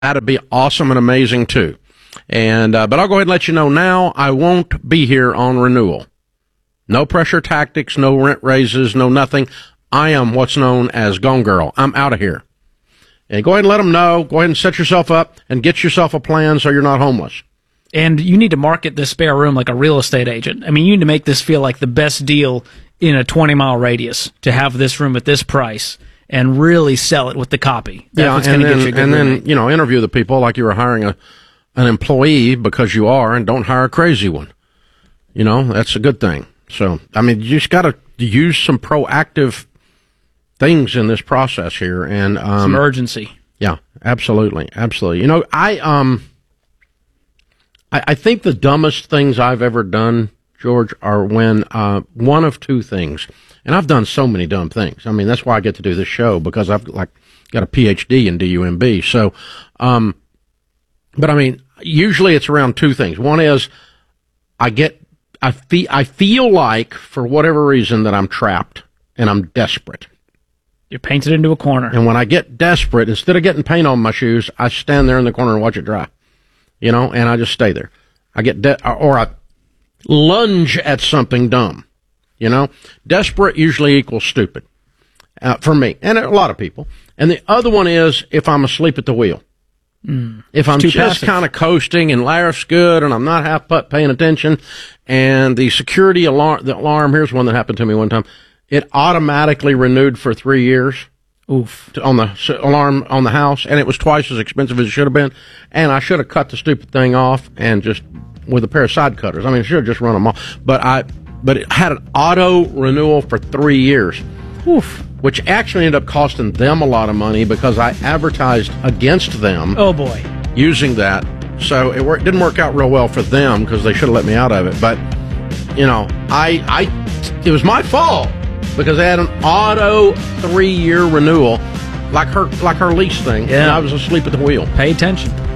that'd be awesome and amazing too. And but I'll go ahead and let you know now, I won't be here on renewal. No pressure tactics, no rent raises, no nothing. I am what's known as gone girl. I'm out of here. And go ahead and let them know. Go ahead and set yourself up and get yourself a plan so you're not homeless. And you need to market this spare room like a real estate agent. I mean, you need to make this feel like the best deal in a 20-mile radius to have this room at this price and really sell it with the copy. That's and then interview the people like you were hiring an employee, because you are, and don't hire a crazy one. You know, that's a good thing. So, I mean, you just got to use some proactive things in this process here, and some urgency. Yeah, absolutely. You know, I think the dumbest things I've ever done, George, are when one of two things, and I've done so many dumb things. I mean, that's why I get to do this show, because I've got a PhD in DUMB. So, but I mean, usually it's around two things. One is I feel like, for whatever reason, that I'm trapped and I'm desperate. You're painted into a corner. And when I get desperate, instead of getting paint on my shoes, I stand there in the corner and watch it dry. You know, and I just stay there. I get or I lunge at something dumb. You know, desperate usually equals stupid for me and a lot of people. And the other one is if I'm asleep at the wheel. If I'm just kind of coasting and life's good and I'm not half paying attention, and the security alarm, here's one that happened to me one time. It automatically renewed for 3 years. Oof. On the alarm on the house, and it was twice as expensive as it should have been. And I should have cut the stupid thing off and just with a pair of side cutters. I mean, I should have just run them off. But it had an auto renewal for 3 years. Oof. Which actually ended up costing them a lot of money because I advertised against them. Oh, boy. Using that. So it didn't work out real well for them because they should have let me out of it. But, you know, it was my fault because they had an auto 3-year renewal like her lease thing. Yeah. And I was asleep at the wheel. Pay attention.